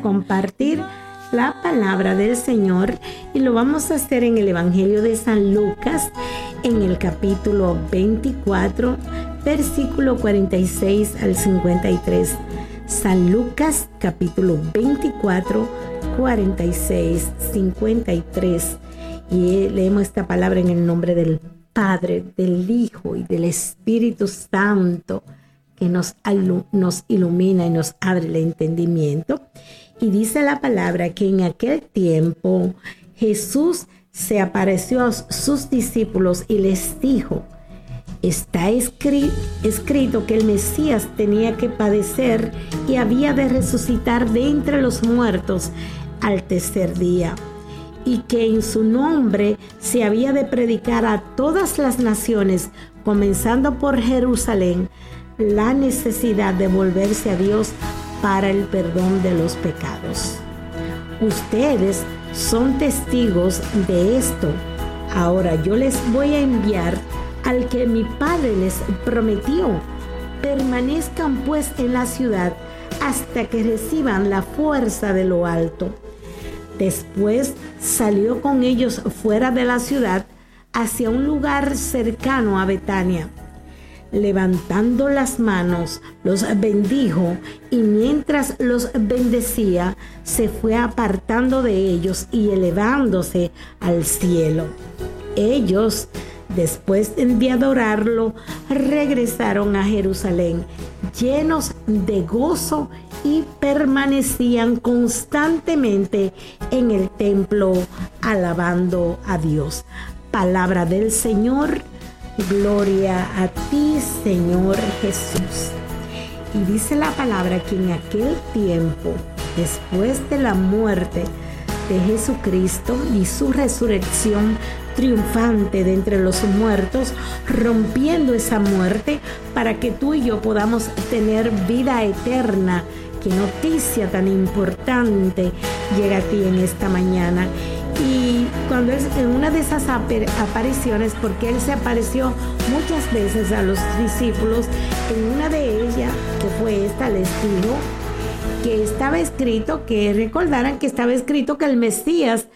compartir la palabra del Señor y lo vamos a hacer en el Evangelio de San Lucas, en el capítulo 24, versículo 46 al 53. San Lucas, capítulo 24, 46, 53. Y leemos esta palabra en el nombre del Padre, del Hijo y del Espíritu Santo, que nos ilumina y nos abre el entendimiento. Y dice la palabra que en aquel tiempo Jesús se apareció a sus discípulos y les dijo: está escrito que el Mesías tenía que padecer y había de resucitar de entre los muertos al tercer día, y que en su nombre se había de predicar a todas las naciones, comenzando por Jerusalén, la necesidad de volverse a Dios para el perdón de los pecados. Ustedes son testigos de esto. Ahora yo les voy a enviar al que mi Padre les prometió. Permanezcan pues en la ciudad hasta que reciban la fuerza de lo alto. Después salió con ellos fuera de la ciudad hacia un lugar cercano a Betania. Levantando las manos, los bendijo, y mientras los bendecía, se fue apartando de ellos y elevándose al cielo. Ellos, después de adorarlo, regresaron a Jerusalén, llenos de gozo, y permanecían constantemente en el templo, alabando a Dios. Palabra del Señor. Gloria a ti, Señor Jesús. Y dice la palabra que en aquel tiempo, después de la muerte de Jesucristo y su resurrección triunfante de entre los muertos, rompiendo esa muerte para que tú y yo podamos tener vida eterna. Qué noticia tan importante llega a ti en esta mañana. Y cuando es en una de esas apariciones, porque Él se apareció muchas veces a los discípulos, en una de ellas, que fue esta, les dijo que estaba escrito, que recordaran que estaba escrito que el Mesías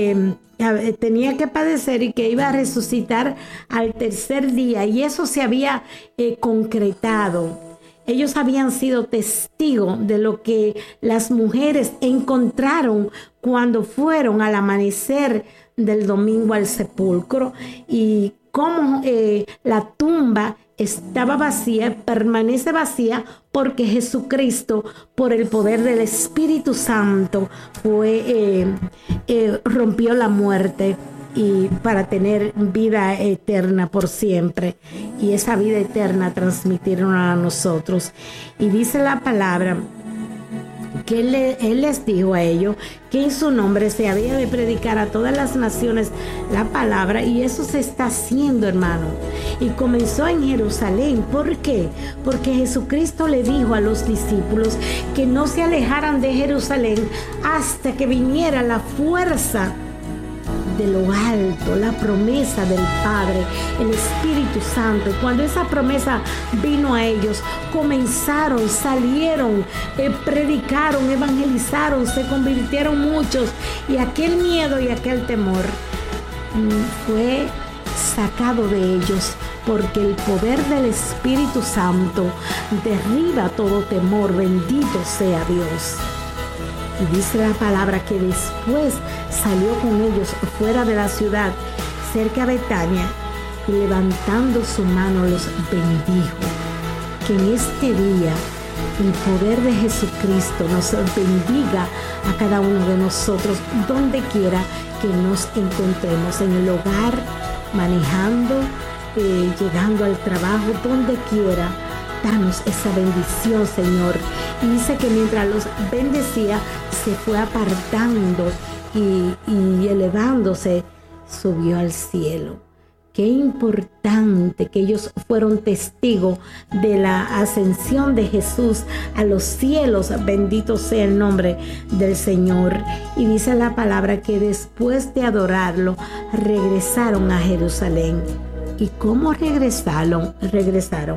tenía que padecer y que iba a resucitar al tercer día, y eso se había concretado. Ellos habían sido testigos de lo que las mujeres encontraron cuando fueron al amanecer del domingo al sepulcro, y cómo la tumba estaba vacía, permanece vacía, porque Jesucristo, por el poder del Espíritu Santo, rompió la muerte, y para tener vida eterna por siempre, y esa vida eterna transmitieron a nosotros. Y dice la palabra que él les dijo a ellos que en su nombre se había de predicar a todas las naciones la palabra, y eso se está haciendo, hermano. Y comenzó en Jerusalén. ¿Por qué? Porque Jesucristo le dijo a los discípulos que no se alejaran de Jerusalén hasta que viniera la fuerza de lo alto, la promesa del Padre, el Espíritu Santo. Cuando esa promesa vino a ellos, comenzaron, salieron, predicaron, evangelizaron, se convirtieron muchos, y aquel miedo y aquel temor fue sacado de ellos, porque el poder del Espíritu Santo derriba todo temor. Bendito sea Dios. Y dice la palabra que después salió con ellos fuera de la ciudad, cerca de Betania, y levantando su mano los bendijo. Que en este día el poder de Jesucristo nos bendiga a cada uno de nosotros, donde quiera que nos encontremos, en el hogar, manejando, llegando al trabajo, donde quiera. Danos esa bendición, Señor. Y dice que mientras los bendecía, se fue apartando y elevándose, subió al cielo. Qué importante que ellos fueron testigos de la ascensión de Jesús a los cielos. Bendito sea el nombre del Señor. Y dice la palabra que después de adorarlo, regresaron a Jerusalén. ¿Y cómo regresaron?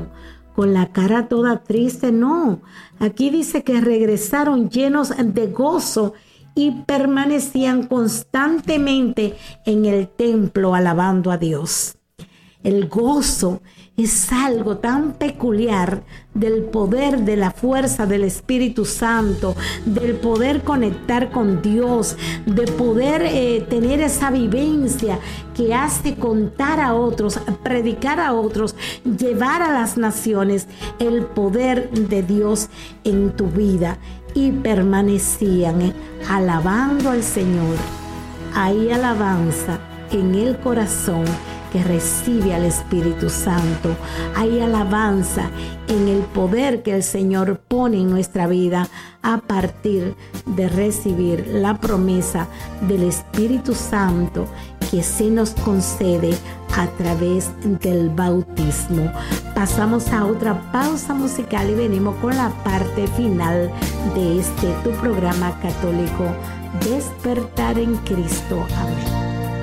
con la cara toda triste, no. Aquí dice que regresaron llenos de gozo y permanecían constantemente en el templo alabando a Dios. El gozo es algo tan peculiar del poder, de la fuerza del Espíritu Santo, del poder conectar con Dios, de poder tener esa vivencia que hace contar a otros, predicar a otros, llevar a las naciones el poder de Dios en tu vida. Y permanecían alabando al Señor. Hay alabanza en el corazón que recibe al Espíritu Santo. Hay alabanza en el poder que el Señor pone en nuestra vida a partir de recibir la promesa del Espíritu Santo que se nos concede a través del bautismo. Pasamos a otra pausa musical y venimos con la parte final de tu programa católico, Despertar en Cristo. Amén.